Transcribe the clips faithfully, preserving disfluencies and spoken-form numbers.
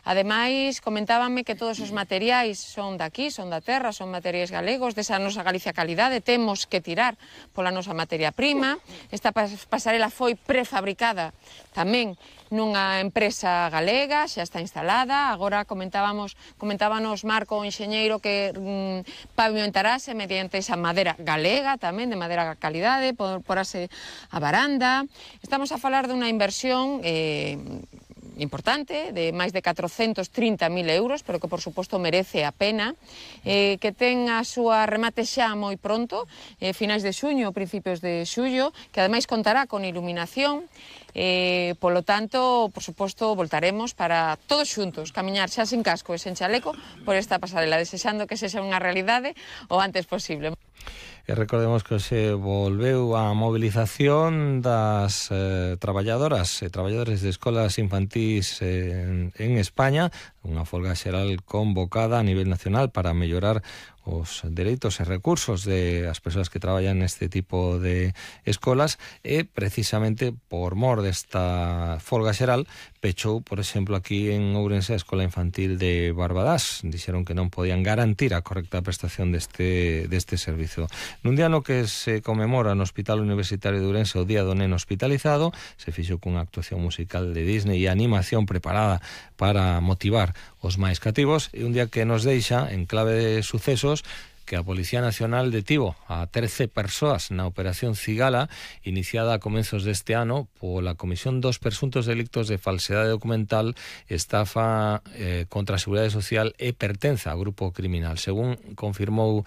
Ademais, comentábanme que todos os materiais son daqui, son da terra, son materiais galegos, desa nosa Galicia calidade, temos que tirar pola nosa materia prima. Esta pasarela foi prefabricada tamén nunha empresa galega, xa está instalada. Agora comentábamos, comentábanos Marco, o enxeñeiro, que mm, pavimentarase mediante esa madeira galega tamén, de madeira calidade, porase a varanda. Estamos a falar dunha inversión eh, importante, de máis de catrocentos trinta mil euros, pero que por suposto merece a pena, eh, que ten a súa remate xa moi pronto, eh, finais de xuño, principios de xullo, que ademais contará con iluminación. Eh, polo tanto, por suposto, voltaremos para todos xuntos camiñar xa sin casco e sen chaleco por esta pasarela, desexando que sexa unha realidade o antes posible. E recordemos que se volveu a mobilización das eh, traballadoras e traballadores de escolas infantís eh, en, en España, unha folga xeral convocada a nivel nacional para mellorar os dereitos e recursos de as persoas que traballan neste tipo de escolas, e precisamente por mor desta folga xeral pechou, por exemplo, aquí en Ourense a Escola Infantil de Barbadás. Dixeron que non podían garantir a correcta prestación deste, deste servizo. Nun día no que se conmemora no Hospital Universitario de Ourense o Día do Neno Hospitalizado, se fixo cunha actuación musical de Disney e animación preparada para motivar os máis cativos, e un día que nos deixa en clave de sucesos que a Policía Nacional detivo a trece persoas na Operación Cigala, iniciada a comenzos deste ano pola comisión dos presuntos delictos de falsedade documental, estafa eh, contra a Seguridade Social e pertenza ao grupo criminal. Según confirmou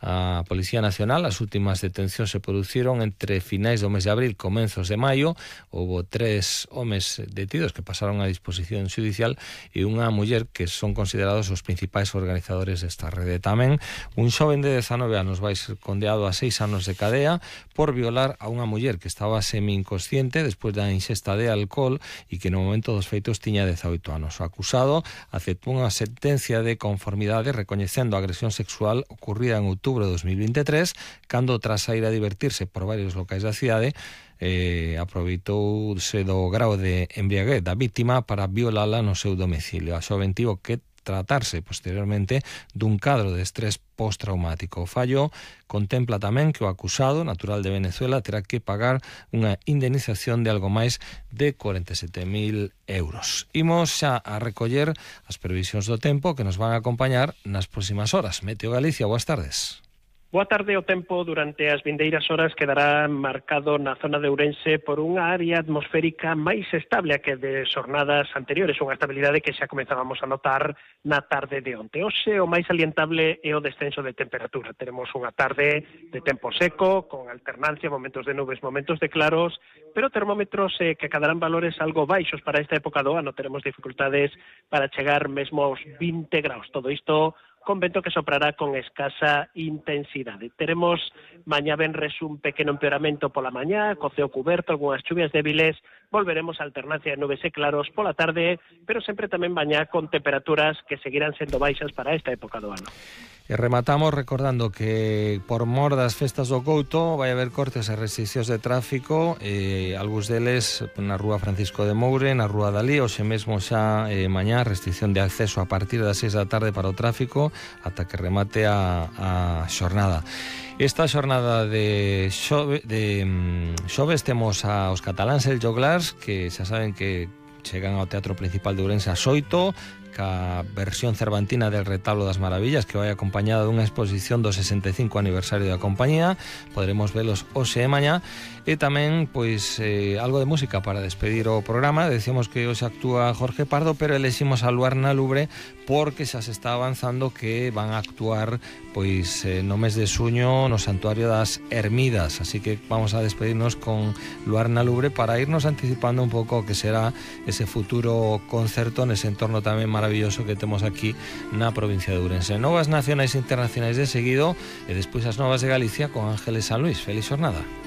a Policía Nacional, as últimas detencións se produciron entre finais do mes de abril, comenzos de maio. Houbo tres homes detidos que pasaron a disposición judicial e unha muller que son considerados os principais organizadores desta rede. Tamén un xoven de dezanove anos vai ser condeado a seis anos de cadea por violar a unha muller que estaba semi-inconsciente despois da ingesta de alcohol e que no momento dos feitos tiña dezaoito anos. O acusado aceptou unha sentencia de conformidade recoñecendo a agresión sexual ocurrida en outubro de dos mil veintitrés, cando tras a ir a divertirse por varios locais da cidade, eh, aproveitouse do grao de embriaguez da vítima para violala no seu domicilio. A xoven tivo que tratarse posteriormente dun cadro de estrés postraumático. O fallo contempla tamén que o acusado, natural de Venezuela, terá que pagar unha indemnización de algo máis de cuarenta e sete mil euros. Imos xa a recoller as previsións do tempo que nos van a acompañar nas próximas horas. Meteo Galicia, boas tardes. Boa tarde. O tempo durante as vindeiras horas quedará marcado na zona de Ourense por unha área atmosférica máis estable a que de xornadas anteriores, unha estabilidade que xa comenzábamos a notar na tarde de onte. Hoxe o máis alientable é o descenso de temperatura. Teremos unha tarde de tempo seco, con alternancia, momentos de nubes, momentos de claros, pero termómetros eh, que quedarán valores algo baixos para esta época do ano. Teremos dificultades para chegar mesmo aos vinte graus. Todo isto con vento que soprará con escasa intensidade. Teremos mañá venres un pequeno empeoramento pola mañá, co ceo cuberto, algunhas chuvias débiles, volveremos a alternancia de nubes e claros pola tarde, pero sempre tamén mañá con temperaturas que seguirán sendo baixas para esta época do ano. E rematamos recordando que por mor das festas do Couto vai haber cortes e restriccións de tráfico, eh, algúns deles na Rúa Francisco de Moure, na Rúa Dalí, hoxe mesmo xa eh, mañá restricción de acceso a partir das seis da tarde para o tráfico ata que remate a, a xornada. Esta xornada de xove, de mm, xoves temos aos cataláns El Joglars, que xa saben que chegan ao Teatro Principal de Ourense ás oito, ca versión cervantina del Retablo das Maravillas, que vai acompañada dunha exposición do sesenta e cinco aniversario da compañía. Podremos velos hoxe e mañá. E tamén, pois, eh, algo de música para despedir o programa. Decíamos que hoxe actúa Jorge Pardo, pero eleximos a Luarna Lubre porque xa se está avanzando que van a actuar pois eh, no mes de xuño no Santuario das Ermidas. Así que vamos a despedirnos con Luarna Lubre para irnos anticipando un pouco o que será ese futuro concerto nese entorno tamén maravilloso que temos aquí na provincia de Ourense. Novas nacionais e internacionais de seguido e despois as novas de Galicia con Ángeles San Luis. Feliz xornada.